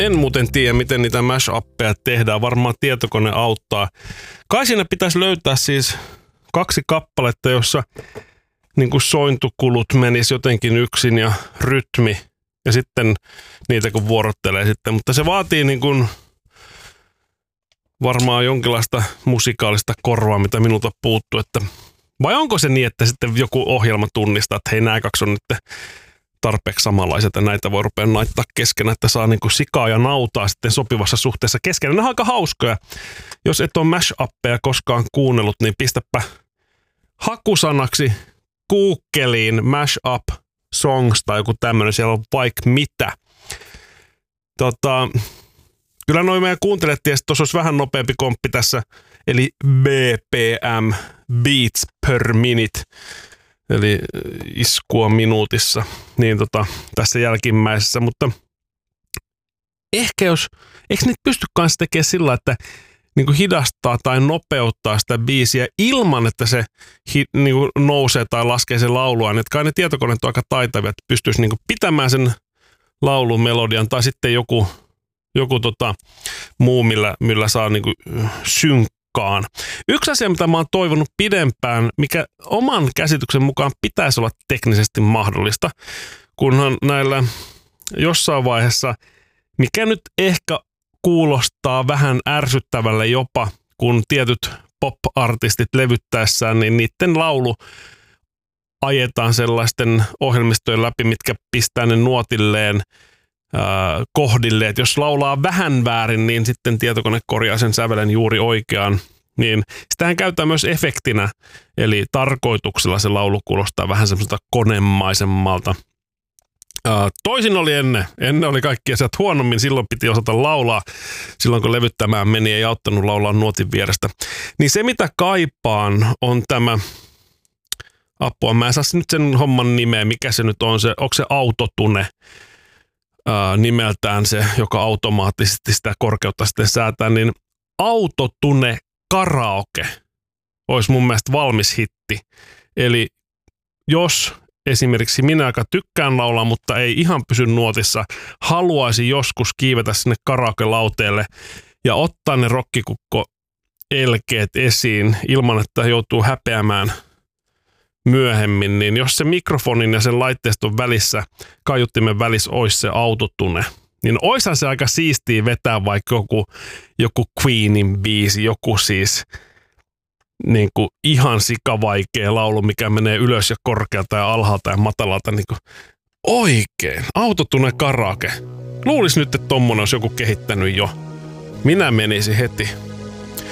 En muuten tiedä, miten niitä mash-appeja tehdään. Varmaan tietokone auttaa. Kai siinä pitäisi löytää siis 2 kappaletta, jossa niin kuin sointukulut menisi jotenkin yksin ja rytmi. Ja sitten niitä kun vuorottelee sitten. Mutta se vaatii niin kuin varmaan jonkinlaista musikaalista korvaa, mitä minulta puuttuu. Vai onko se niin, että sitten joku ohjelma tunnistaa, että hei, nämä 2 on nyt tarpeeksi samanlaiset ja näitä voi rupea naittaa keskenään, että saa niinku sikaa ja nautaa sitten sopivassa suhteessa keskenään. Ne on aika hauskoja. Jos et ole mash-appeja koskaan kuunnellut, niin pistäpä hakusanaksi Googleen mash-up songs tai joku tämmöinen, siellä on vaikka mitä. Kyllä noin meidän kuuntelijat tiesi, että tuossa olisi vähän nopeampi komppi tässä, eli BPM, beats per minute, eli iskua minuutissa, niin tässä jälkimmäisessä, mutta ehkä eikö niitä pysty kanssa tekemään sillä, että niin kuin hidastaa tai nopeuttaa sitä biisiä ilman, että se niin kuin nousee tai laskee sen laulua, että kai ne tietokoneet on aika taitavia, että pystyisi niin kuin pitämään sen laulun melodian tai sitten joku muu, millä saa niin kuin synkkaan. Yksi asia, mitä mä oon toivonut pidempään, mikä oman käsityksen mukaan pitäisi olla teknisesti mahdollista, kunhan näillä jossain vaiheessa, mikä nyt ehkä kuulostaa vähän ärsyttävälle jopa, kun tietyt pop-artistit levyttäessään, niin niiden laulu ajetaan sellaisten ohjelmistojen läpi, mitkä pistää ne nuotilleen kohdille, että jos laulaa vähän väärin, niin sitten tietokone korjaa sen sävelen juuri oikeaan. Niin sitähän käytetään myös efektinä, eli tarkoituksella se laulu kuulostaa vähän semmoista konemaisemmalta. Toisin oli ennen. Ennen oli kaikki asiat huonommin, silloin piti osata laulaa. Silloin kun levyttämään meni, ei auttanut laulaa nuotin vierestä. Niin se mitä kaipaan on tämä, apua, mä en saa nyt sen homman nimeä, mikä se nyt on, onko se autotune nimeltään se, joka automaattisesti sitä korkeutta sitten säätää, niin autotune karaoke olisi mun mielestä valmis hitti. Eli jos esimerkiksi minä, joka tykkään laulaa, mutta ei ihan pysy nuotissa, haluaisi joskus kiivetä sinne karaoke-lauteelle ja ottaa ne rokkikukko-elkeet esiin ilman, että joutuu häpeämään myöhemmin, niin jos se mikrofonin ja sen laitteiston välissä, kaiuttimen välissä olisi se autotune, niin oishan se aika siistiä vetää vaikka joku Queenin biisi, joku siis niin kuin ihan sikavaikea laulu, mikä menee ylös ja korkealta ja alhaalta ja matalalta. Niin kuin oikein. Autotune karaoke. Luulisi nyt, että tommonen olisi joku kehittänyt jo. Minä menisin heti.